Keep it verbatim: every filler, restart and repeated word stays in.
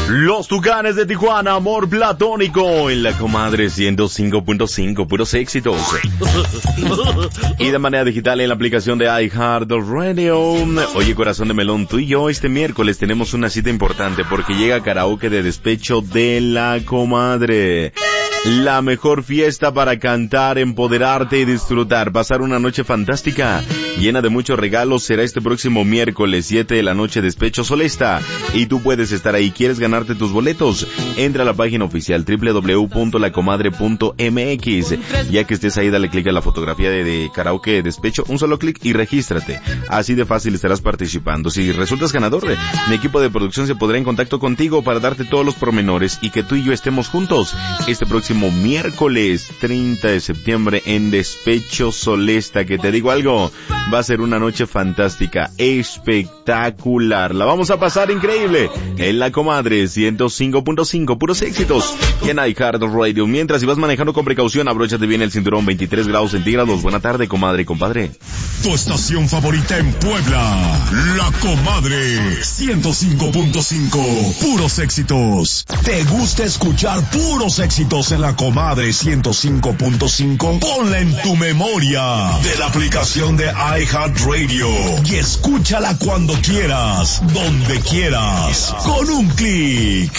Los Tucanes de Tijuana, amor platónico en la Comadre ciento cinco punto cinco, puros éxitos. Y de manera digital en la aplicación de iHeartRadio. Oye, corazón de melón, tú y yo este miércoles tenemos una cita importante porque llega karaoke de despecho de la Comadre. La mejor fiesta para cantar, empoderarte y disfrutar, pasar una noche fantástica, llena de muchos regalos, será este próximo miércoles, siete de la noche, Despecho Solesta, y tú puedes estar ahí. ¿Quieres ganarte tus boletos? Entra a la página oficial doble u doble u doble u punto la comadre punto eme equis, ya que estés ahí, dale clic a la fotografía de, de karaoke Despecho, un solo clic y regístrate. Así de fácil estarás participando. Si resultas ganador, mi equipo de producción se pondrá en contacto contigo para darte todos los pormenores y que tú y yo estemos juntos este próximo miércoles treinta de septiembre en Despecho Solesta, que te digo algo, va a ser una noche fantástica, espectacular, la vamos a pasar increíble en la Comadre ciento cinco punto cinco, puros éxitos y en iHeartRadio. Mientras, si vas manejando con precaución, abróchate bien el cinturón, veintitrés grados centígrados. Buena tarde, comadre y compadre. Tu estación favorita en Puebla, la Comadre ciento cinco punto cinco, puros éxitos. ¿Te gusta escuchar puros éxitos en la Comadre ciento cinco punto cinco? Ponla en tu memoria de la aplicación de iHeartRadio y escúchala cuando quieras, donde quieras, con un clic.